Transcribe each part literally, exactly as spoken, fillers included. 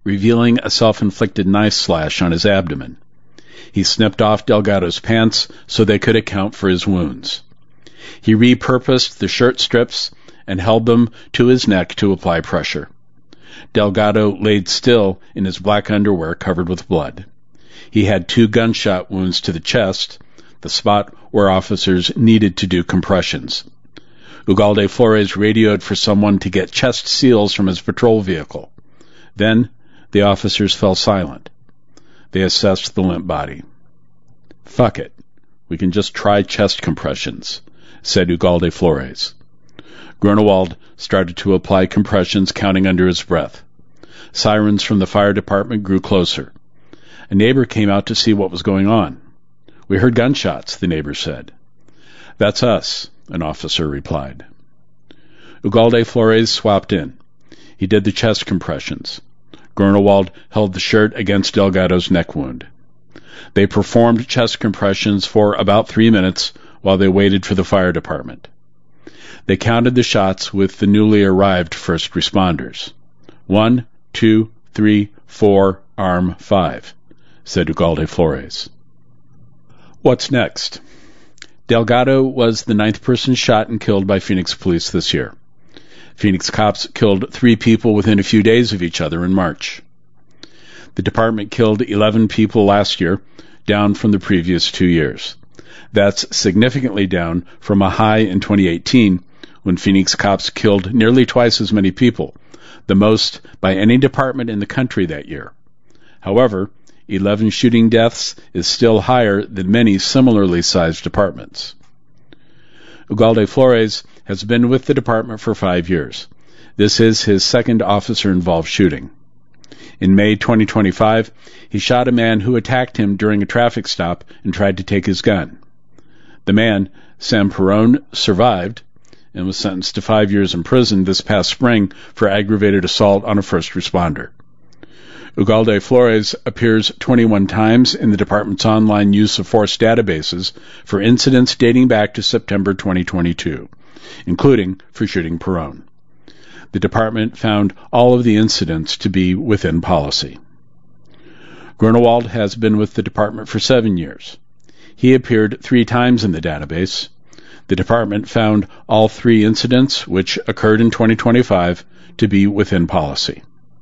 revealing a self-inflicted knife slash on his abdomen. He snipped off Delgado's pants so they could account for his wounds. He repurposed the shirt strips and held them to his neck to apply pressure. Delgado laid still in his black underwear covered with blood. He had two gunshot wounds to the chest, the spot where officers needed to do compressions. Ugalde Flores radioed for someone to get chest seals from his patrol vehicle. Then the officers fell silent. They assessed the limp body. "Fuck it. We can just try chest compressions," said Ugalde Flores. Grunewald started to apply compressions, counting under his breath. Sirens from the fire department grew closer. A neighbor came out to see what was going on. "We heard gunshots," the neighbor said. "That's us," an officer replied. Ugalde Flores swapped in. He did the chest compressions. Grunewald held the shirt against Delgado's neck wound. They performed chest compressions for about three minutes while they waited for the fire department. They counted the shots with the newly arrived first responders. One, two, three, four, arm, five, said Ugalde Flores. What's next? Delgado was the ninth person shot and killed by Phoenix police this year. Phoenix cops killed three people within a few days of each other in March. The department killed eleven people last year, down from the previous two years. That's significantly down from a high in twenty eighteen, when Phoenix cops killed nearly twice as many people, the most by any department in the country that year. However, eleven shooting deaths is still higher than many similarly sized departments. Ugalde Flores has been with the department for five years. This is his second officer-involved shooting. In May twenty twenty-five, he shot a man who attacked him during a traffic stop and tried to take his gun. The man, Sam Perone, survived and was sentenced to five years in prison this past spring for aggravated assault on a first responder. Ugalde Flores appears twenty-one times in the department's online use of force databases for incidents dating back to September twenty twenty-two, including for shooting Perone. The department found all of the incidents to be within policy. Grunewald has been with the department for seven years. He appeared three times in the database. The department found all three incidents, which occurred in twenty twenty-five, to be within policy.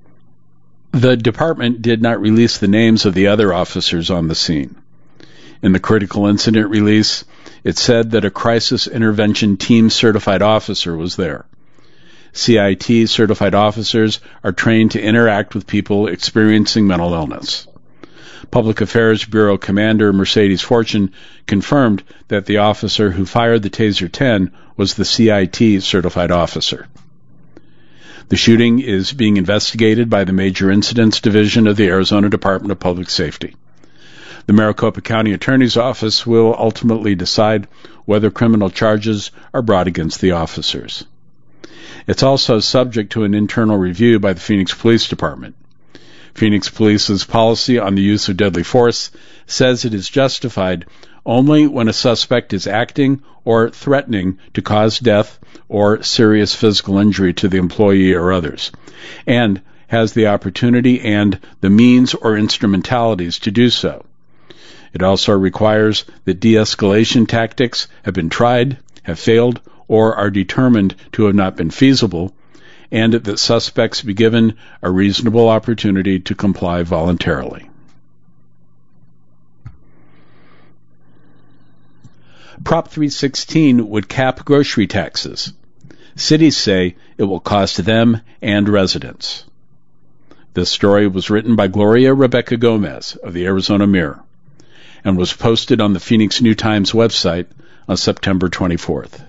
The department did not release the names of the other officers on the scene. In the critical incident release, it said that a crisis intervention team certified officer was there. C I T certified officers are trained to interact with people experiencing mental illness. Public Affairs Bureau Commander Mercedes Fortune confirmed that the officer who fired the Taser ten was the C I T certified officer. The shooting is being investigated by the Major Incidents Division of the Arizona Department of Public Safety. The Maricopa County Attorney's Office will ultimately decide whether criminal charges are brought against the officers. It's also subject to an internal review by the Phoenix Police Department. Phoenix Police's policy on the use of deadly force says it is justified only when a suspect is acting or threatening to cause death or serious physical injury to the employee or others, and has the opportunity and the means or instrumentalities to do so. It also requires that de-escalation tactics have been tried, have failed, or are determined to have not been feasible, and that suspects be given a reasonable opportunity to comply voluntarily. Prop three sixteen would cap grocery taxes. Cities say it will cost them and residents. This story was written by Gloria Rebecca Gomez of the Arizona Mirror and was posted on the Phoenix New Times website on September twenty-fourth.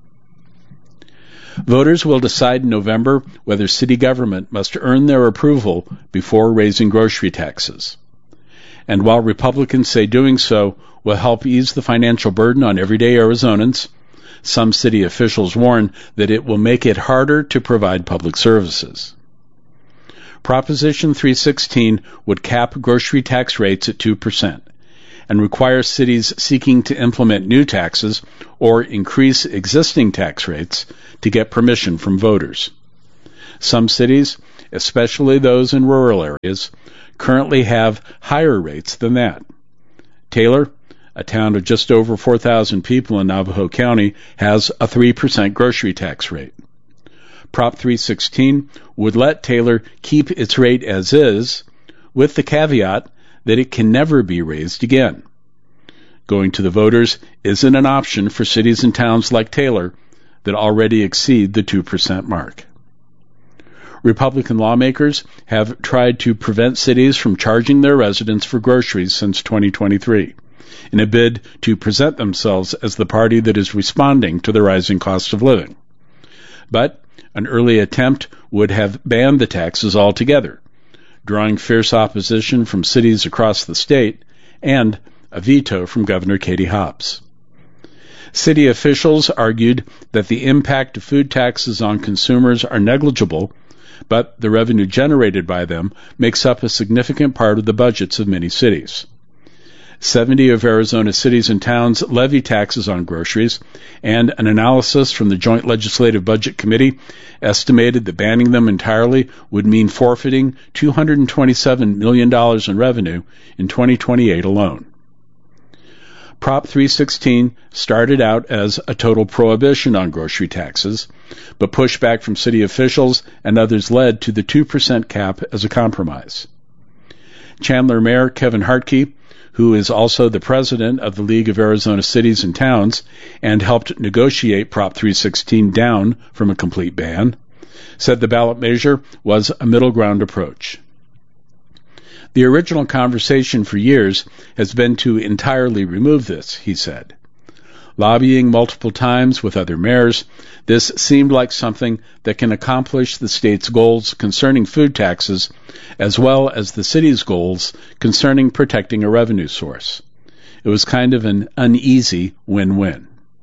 Voters will decide in November whether city government must earn their approval before raising grocery taxes. And while Republicans say doing so will help ease the financial burden on everyday Arizonans, some city officials warn that it will make it harder to provide public services. Proposition three sixteen would cap grocery tax rates at two percent and require cities seeking to implement new taxes or increase existing tax rates to get permission from voters. Some cities, especially those in rural areas, currently have higher rates than that. Taylor, a town of just over four thousand people in Navajo County, has a three percent grocery tax rate. Prop three sixteen would let Taylor keep its rate as is, with the caveat that it can never be raised again. Going to the voters isn't an option for cities and towns like Taylor that already exceed the two percent mark. Republican lawmakers have tried to prevent cities from charging their residents for groceries since twenty twenty-three, in a bid to present themselves as the party that is responding to the rising cost of living. But an early attempt would have banned the taxes altogether, drawing fierce opposition from cities across the state and a veto from Governor Katie Hobbs. City officials argued that the impact of food taxes on consumers are negligible, but the revenue generated by them makes up a significant part of the budgets of many cities. seventy of Arizona's cities and towns levy taxes on groceries, and an analysis from the Joint Legislative Budget Committee estimated that banning them entirely would mean forfeiting two hundred twenty-seven million dollars in revenue in twenty twenty-eight alone. Prop three sixteen started out as a total prohibition on grocery taxes, but pushback from city officials and others led to the two percent cap as a compromise. Chandler Mayor Kevin Hartke, who is also the president of the League of Arizona Cities and Towns and helped negotiate Prop three sixteen down from a complete ban, said the ballot measure was a middle ground approach. The original conversation for years has been to entirely remove this, he said. Lobbying multiple times with other mayors, this seemed like something that can accomplish the state's goals concerning food taxes, as well as the city's goals concerning protecting a revenue source. It was kind of an uneasy win-win.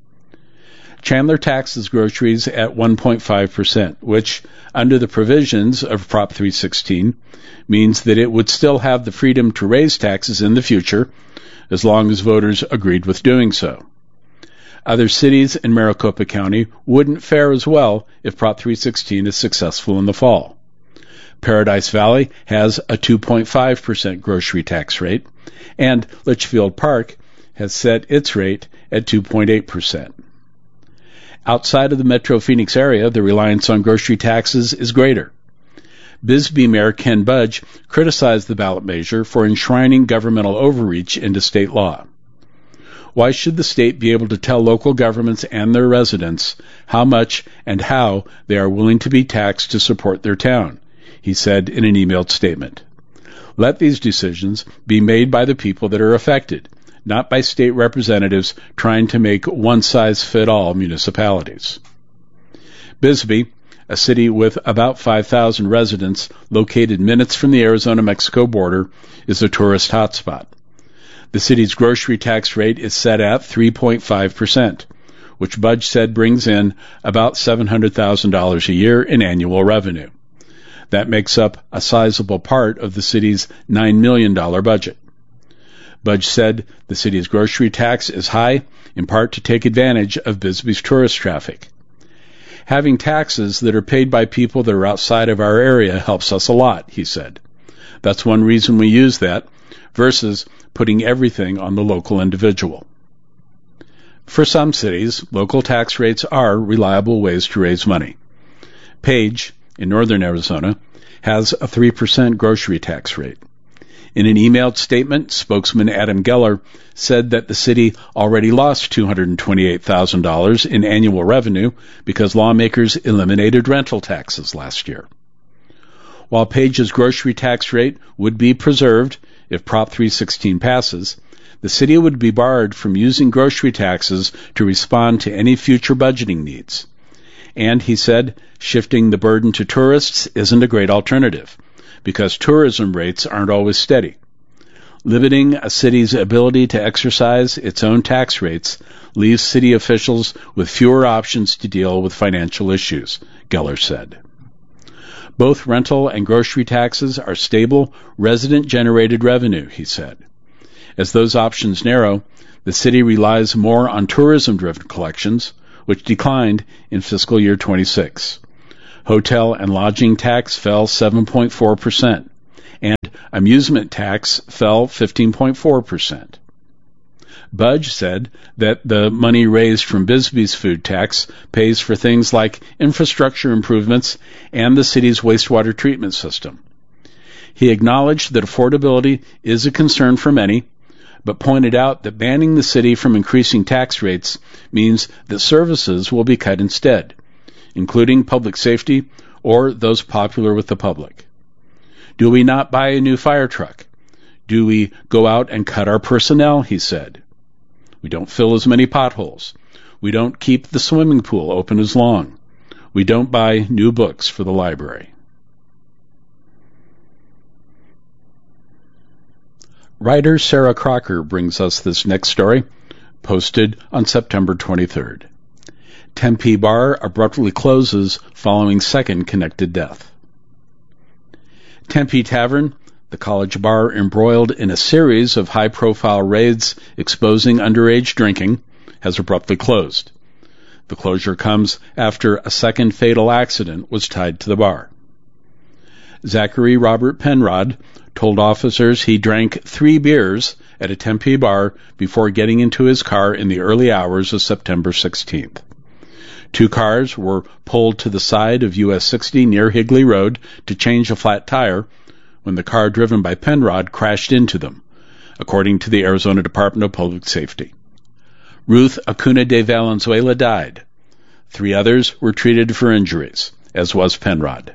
Chandler taxes groceries at one point five percent, which, under the provisions of Prop three sixteen, means that it would still have the freedom to raise taxes in the future, as long as voters agreed with doing so. Other cities in Maricopa County wouldn't fare as well if Prop three sixteen is successful in the fall. Paradise Valley has a two point five percent grocery tax rate, and Litchfield Park has set its rate at two point eight percent. Outside of the Metro Phoenix area, the reliance on grocery taxes is greater. Bisbee Mayor Ken Budge criticized the ballot measure for enshrining governmental overreach into state law. Why should the state be able to tell local governments and their residents how much and how they are willing to be taxed to support their town? He said in an emailed statement. Let these decisions be made by the people that are affected, not by state representatives trying to make one-size-fit-all municipalities. Bisbee, a city with about five thousand residents located minutes from the Arizona-Mexico border, is a tourist hotspot. The city's grocery tax rate is set at three point five percent, which Budge said brings in about seven hundred thousand dollars a year in annual revenue. That makes up a sizable part of the city's nine million dollars budget. Budge said the city's grocery tax is high, in part to take advantage of Bisbee's tourist traffic. Having taxes that are paid by people that are outside of our area helps us a lot, he said. That's one reason we use that, versus putting everything on the local individual. For some cities, local tax rates are reliable ways to raise money. Page, in northern Arizona, has a three percent grocery tax rate. In an emailed statement, spokesman Adam Geller said that the city already lost two hundred twenty-eight thousand dollars in annual revenue because lawmakers eliminated rental taxes last year. While Page's grocery tax rate would be preserved if Prop three sixteen passes, the city would be barred from using grocery taxes to respond to any future budgeting needs. And, he said, shifting the burden to tourists isn't a great alternative, because tourism rates aren't always steady. Limiting a city's ability to exercise its own tax rates leaves city officials with fewer options to deal with financial issues, Geller said. Both rental and grocery taxes are stable, resident-generated revenue, he said. As those options narrow, the city relies more on tourism-driven collections, which declined in fiscal year twenty-six. Hotel and lodging tax fell seven point four percent, and amusement tax fell fifteen point four percent. Budge said that the money raised from Bisbee's food tax pays for things like infrastructure improvements and the city's wastewater treatment system. He acknowledged that affordability is a concern for many, but pointed out that banning the city from increasing tax rates means that services will be cut instead, including public safety or those popular with the public. Do we not buy a new fire truck? Do we go out and cut our personnel, he said. We don't fill as many potholes. We don't keep the swimming pool open as long. We don't buy new books for the library. Writer Sarah Crocker brings us this next story, posted on September twenty-third. Tempe bar abruptly closes following second connected death. Tempe Tavern, the college bar embroiled in a series of high-profile raids exposing underage drinking, has abruptly closed. The closure comes after a second fatal accident was tied to the bar. Zachary Robert Penrod told officers he drank three beers at a Tempe bar before getting into his car in the early hours of September sixteenth. Two cars were pulled to the side of U S sixty near Higley Road to change a flat tire when the car driven by Penrod crashed into them, according to the Arizona Department of Public Safety. Ruth Acuna de Valenzuela died. Three others were treated for injuries, as was Penrod.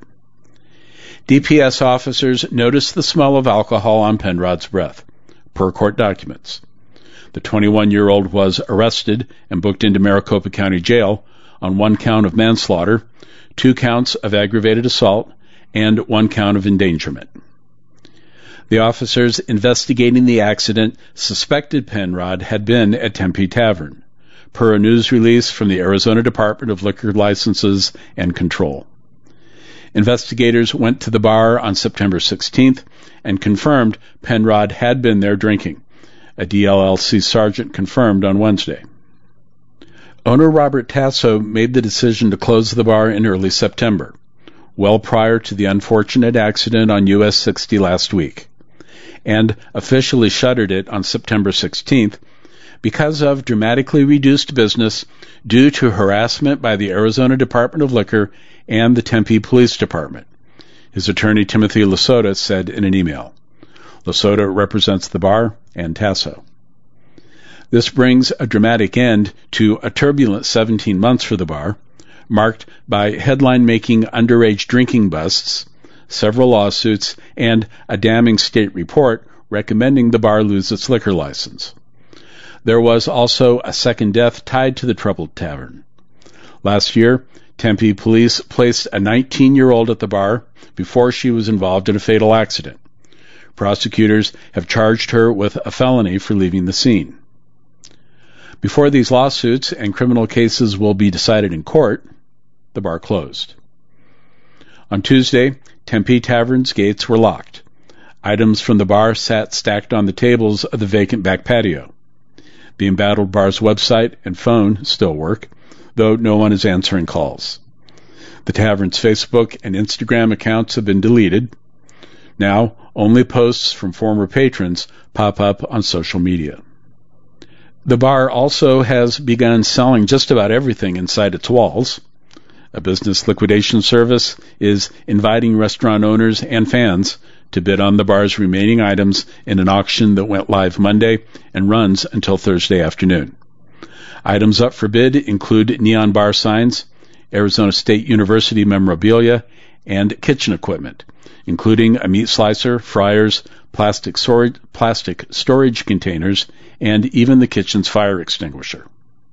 D P S officers noticed the smell of alcohol on Penrod's breath, per court documents. The twenty-one-year-old was arrested and booked into Maricopa County Jail on one count of manslaughter, two counts of aggravated assault, and one count of endangerment. The officers investigating the accident suspected Penrod had been at Tempe Tavern, per a news release from the Arizona Department of Liquor Licenses and Control. Investigators went to the bar on September sixteenth and confirmed Penrod had been there drinking, a D L L C sergeant confirmed on Wednesday. Owner Robert Tasso made the decision to close the bar in early September, well prior to the unfortunate accident on U S sixty last week, and officially shuttered it on September sixteenth because of dramatically reduced business due to harassment by the Arizona Department of Liquor and the Tempe Police Department, his attorney Timothy Lasota said in an email. Lasota represents the bar and Tasso. This brings a dramatic end to a turbulent seventeen months for the bar, marked by headline-making underage drinking busts, several lawsuits, and a damning state report recommending the bar lose its liquor license. There was also a second death tied to the troubled tavern. Last year, Tempe police placed a nineteen-year-old at the bar before she was involved in a fatal accident. Prosecutors have charged her with a felony for leaving the scene. Before these lawsuits and criminal cases will be decided in court, the bar closed. On Tuesday, Tempe Tavern's gates were locked. Items from the bar sat stacked on the tables of the vacant back patio. The embattled bar's website and phone still work, though no one is answering calls. The tavern's Facebook and Instagram accounts have been deleted. Now, only posts from former patrons pop up on social media. The bar also has begun selling just about everything inside its walls. A business liquidation service is inviting restaurant owners and fans to bid on the bar's remaining items in an auction that went live Monday and runs until Thursday afternoon. Items up for bid include neon bar signs, Arizona State University memorabilia, and kitchen equipment, including a meat slicer, fryers, plastic storage, plastic storage containers, and even the kitchen's fire extinguisher.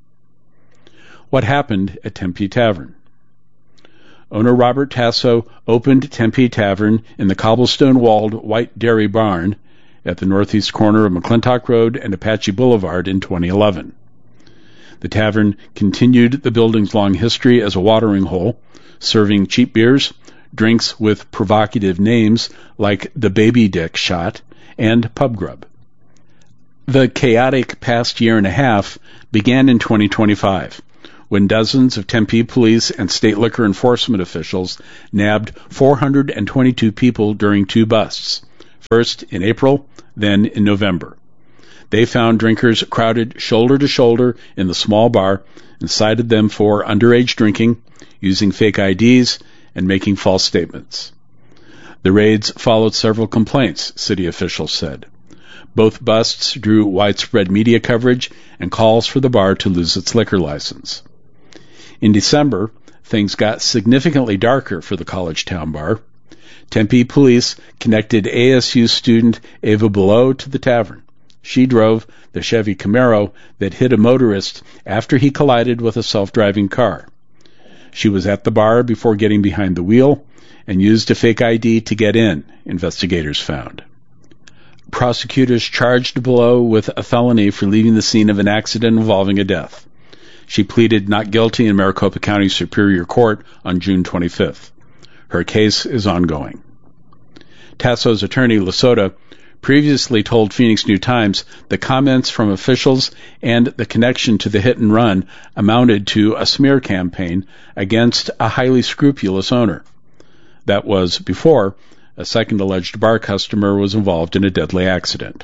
What happened at Tempe Tavern? Owner Robert Tasso opened Tempe Tavern in the cobblestone-walled White Dairy Barn at the northeast corner of McClintock Road and Apache Boulevard in twenty eleven. The tavern continued the building's long history as a watering hole, serving cheap beers, drinks with provocative names like the Baby Dick Shot, and pub grub. The chaotic past year and a half began in twenty twenty-five, when dozens of Tempe police and state liquor enforcement officials nabbed four hundred twenty-two people during two busts, first in April, then in November. They found drinkers crowded shoulder to shoulder in the small bar and cited them for underage drinking, using fake I Ds, and making false statements. The raids followed several complaints, city officials said. Both busts drew widespread media coverage and calls for the bar to lose its liquor license. In December, things got significantly darker for the College Town Bar. Tempe police connected A S U student Ava Below to the tavern. She drove the Chevy Camaro that hit a motorist after he collided with a self-driving car. She was at the bar before getting behind the wheel and used a fake I D to get in, investigators found. Prosecutors charged Below with a felony for leaving the scene of an accident involving a death. She pleaded not guilty in Maricopa County Superior Court on June twenty-fifth. Her case is ongoing. Tasso's attorney, Lasota, previously told Phoenix New Times the comments from officials and the connection to the hit and run amounted to a smear campaign against a highly scrupulous owner. That was before a second alleged bar customer was involved in a deadly accident.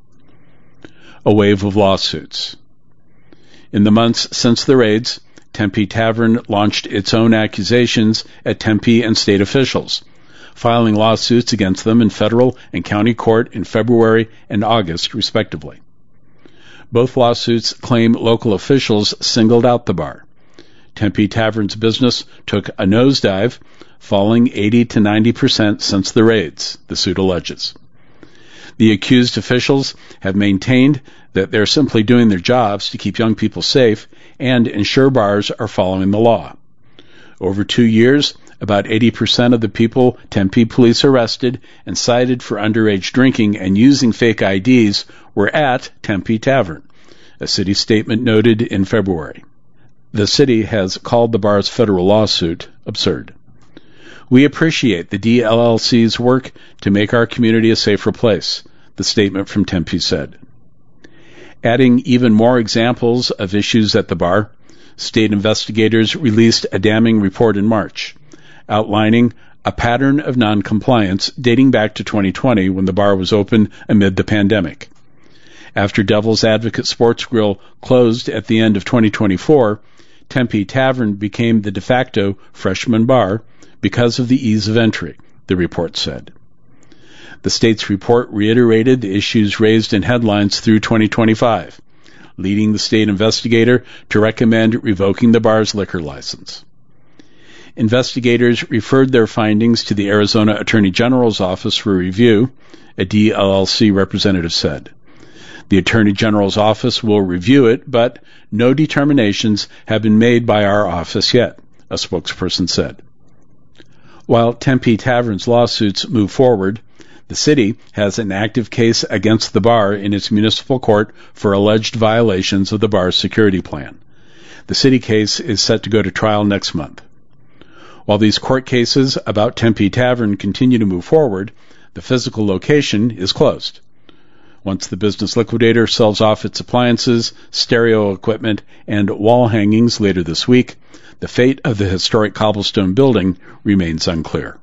A wave of lawsuits. In the months since the raids, Tempe Tavern launched its own accusations at Tempe and state officials, filing lawsuits against them in federal and county court in February and August, respectively. Both lawsuits claim local officials singled out the bar. Tempe Tavern's business took a nosedive, falling eighty to ninety percent since the raids, the suit alleges. The accused officials have maintained that they're simply doing their jobs to keep young people safe and ensure bars are following the law. Over two years, about eighty percent of the people Tempe police arrested and cited for underage drinking and using fake I Ds were at Tempe Tavern, a city statement noted in February. The city has called the bar's federal lawsuit absurd. We appreciate the D L L C's work to make our community a safer place, the statement from Tempe said. Adding even more examples of issues at the bar, state investigators released a damning report in March, outlining a pattern of noncompliance dating back to twenty twenty when the bar was open amid the pandemic. After Devil's Advocate Sports Grill closed at the end of twenty twenty-four, Tempe Tavern became the de facto freshman bar because of the ease of entry, the report said. The state's report reiterated the issues raised in headlines through twenty twenty-five, leading the state investigator to recommend revoking the bar's liquor license. Investigators referred their findings to the Arizona Attorney General's office for review, a D L L C representative said. The Attorney General's office will review it, but no determinations have been made by our office yet, a spokesperson said. While Tempe Tavern's lawsuits move forward, the city has an active case against the bar in its municipal court for alleged violations of the bar's security plan. The city case is set to go to trial next month. While these court cases about Tempe Tavern continue to move forward, the physical location is closed. Once the business liquidator sells off its appliances, stereo equipment, and wall hangings later this week, the fate of the historic cobblestone building remains unclear.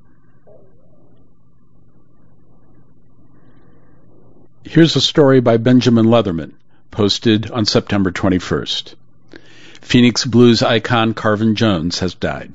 Here's a story by Benjamin Leatherman, posted on September twenty-first. Phoenix blues icon Carvin Jones has died.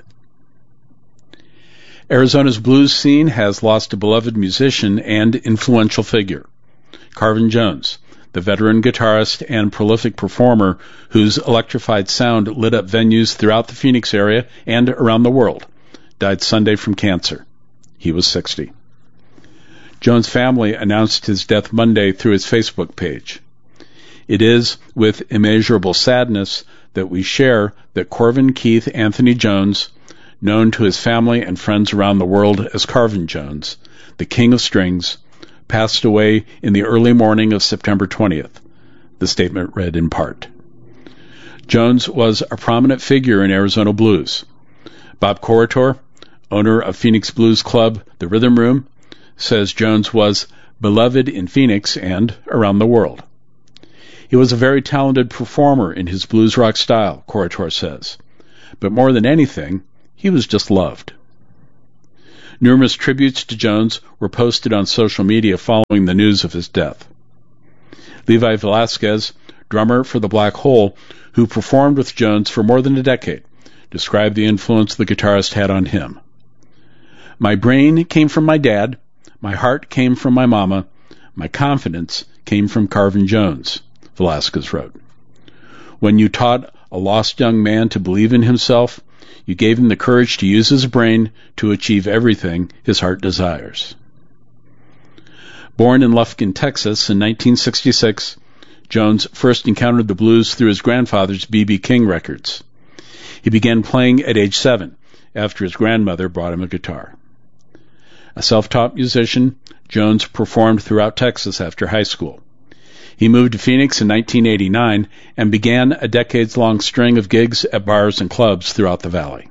Arizona's blues scene has lost a beloved musician and influential figure. Carvin Jones, the veteran guitarist and prolific performer whose electrified sound lit up venues throughout the Phoenix area and around the world, died Sunday from cancer. He was sixty. Jones' family announced his death Monday through his Facebook page. It is with immeasurable sadness that we share that Corvin Keith Anthony Jones, known to his family and friends around the world as Carvin Jones, the King of Strings, passed away in the early morning of September twentieth, the statement read in part. Jones was a prominent figure in Arizona blues. Bob Corritor, owner of Phoenix Blues Club, The Rhythm Room, says Jones was beloved in Phoenix and around the world. He was a very talented performer in his blues rock style, Corritore says. But more than anything, he was just loved. Numerous tributes to Jones were posted on social media following the news of his death. Levi Velasquez, drummer for the Black Hole, who performed with Jones for more than a decade, described the influence the guitarist had on him. My brain came from my dad, my heart came from my mama, my confidence came from Carvin Jones, Velasquez wrote. When you taught a lost young man to believe in himself, you gave him the courage to use his brain to achieve everything his heart desires. Born in Lufkin, Texas in nineteen sixty-six, Jones first encountered the blues through his grandfather's B B King records. He began playing at age seven, after his grandmother brought him a guitar. A self-taught musician, Jones performed throughout Texas after high school. He moved to Phoenix in nineteen eighty-nine and began a decades-long string of gigs at bars and clubs throughout the valley.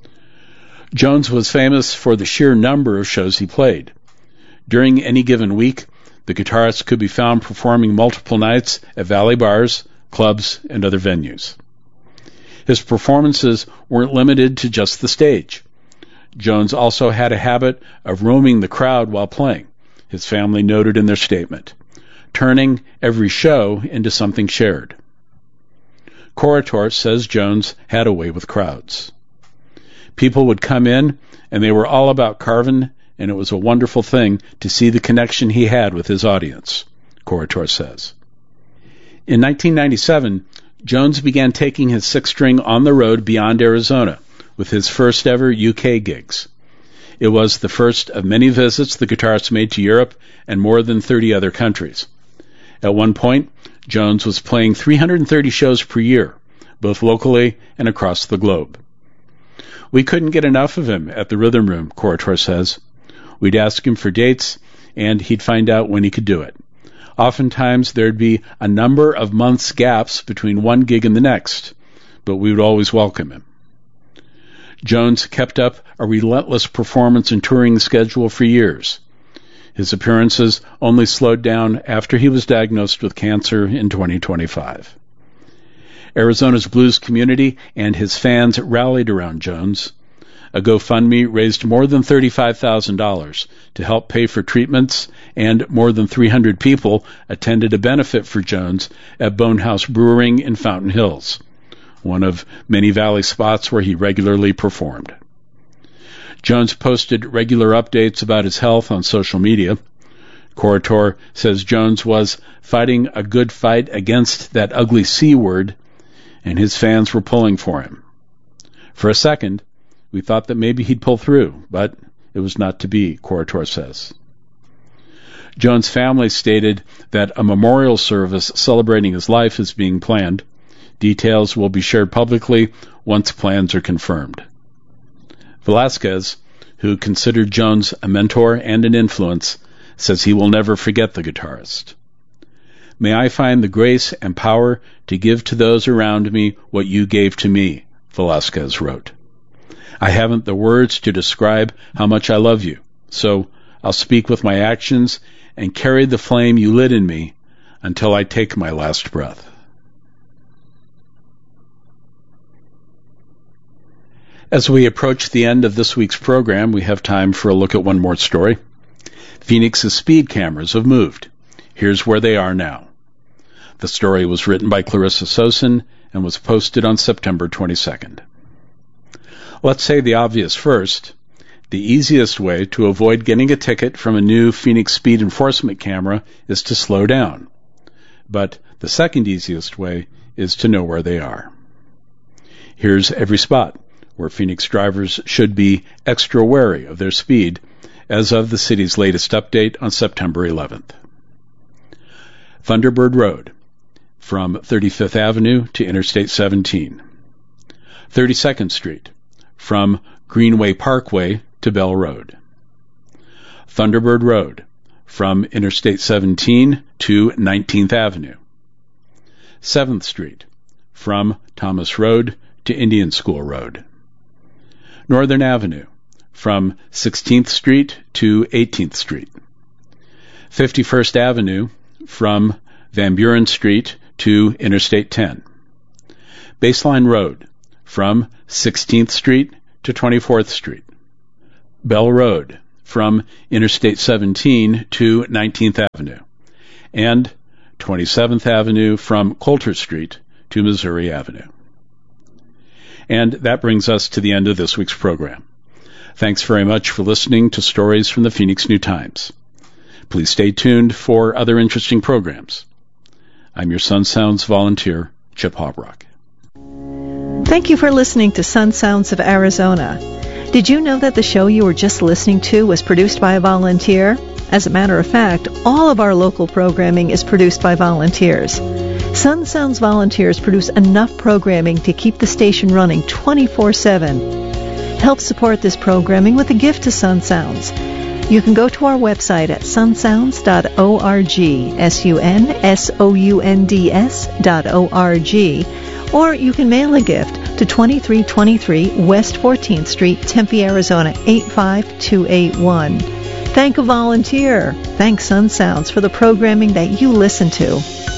Jones was famous for the sheer number of shows he played. During any given week, the guitarist could be found performing multiple nights at valley bars, clubs, and other venues. His performances weren't limited to just the stage. Jones also had a habit of roaming the crowd while playing, his family noted in their statement, turning every show into something shared. Corritore says Jones had a way with crowds. People would come in, and they were all about Carvin, and it was a wonderful thing to see the connection he had with his audience, Corritore says. In nineteen ninety-seven, Jones began taking his six-string on the road beyond Arizona with his first ever U K gigs. It was the first of many visits the guitarist made to Europe and more than thirty other countries. At one point, Jones was playing three hundred thirty shows per year, both locally and across the globe. We couldn't get enough of him at the Rhythm Room, Corritore says. We'd ask him for dates, and he'd find out when he could do it. Oftentimes, there'd be a number of months' gaps between one gig and the next, but we would always welcome him. Jones kept up a relentless performance and touring schedule for years. His appearances only slowed down after he was diagnosed with cancer in twenty twenty-five. Arizona's blues community and his fans rallied around Jones. A GoFundMe raised more than thirty-five thousand dollars to help pay for treatments, and more than three hundred people attended a benefit for Jones at Bonehouse Brewing in Fountain Hills, one of many valley spots where he regularly performed. Jones posted regular updates about his health on social media. Corritore says Jones was fighting a good fight against that ugly C word, and his fans were pulling for him. For a second, we thought that maybe he'd pull through, but it was not to be, Corritore says. Jones' family stated that a memorial service celebrating his life is being planned. Details will be shared publicly once plans are confirmed. Velasquez, who considered Jones a mentor and an influence, says he will never forget the guitarist. May I find the grace and power to give to those around me what you gave to me, Velasquez wrote. I haven't the words to describe how much I love you, so I'll speak with my actions and carry the flame you lit in me until I take my last breath. As we approach the end of this week's program, we have time for a look at one more story. Phoenix's speed cameras have moved. Here's where they are now. The story was written by Clarissa Sosin and was posted on September twenty-second. Let's say the obvious first. The easiest way to avoid getting a ticket from a new Phoenix speed enforcement camera is to slow down. But the second easiest way is to know where they are. Here's every spot where Phoenix drivers should be extra wary of their speed as of the city's latest update on September eleventh. Thunderbird Road, from thirty-fifth Avenue to Interstate seventeen. thirty-second Street, from Greenway Parkway to Bell Road. Thunderbird Road, from Interstate seventeen to nineteenth Avenue. seventh Street, from Thomas Road to Indian School Road. Northern Avenue, from sixteenth Street to eighteenth Street. fifty-first Avenue, from Van Buren Street to Interstate ten. Baseline Road from sixteenth Street to twenty-fourth Street. Bell Road from Interstate seventeen to nineteenth Avenue. And twenty-seventh Avenue from Coulter Street to Missouri Avenue. And that brings us to the end of this week's program. Thanks very much for listening to Stories from the Phoenix New Times. Please stay tuned for other interesting programs. I'm your Sun Sounds volunteer, Chip Hobrock. Thank you for listening to Sun Sounds of Arizona. Did you know that the show you were just listening to was produced by a volunteer? As a matter of fact, all of our local programming is produced by volunteers. Sun Sounds volunteers produce enough programming to keep the station running twenty-four seven. Help support this programming with a gift to Sun Sounds. You can go to our website at sun sounds dot org, S U N S O U N D S dot O R G, or you can mail a gift to twenty-three twenty-three West fourteenth Street, Tempe, Arizona, eight five two eight one. Thank a volunteer. Thank Sun Sounds for the programming that you listen to.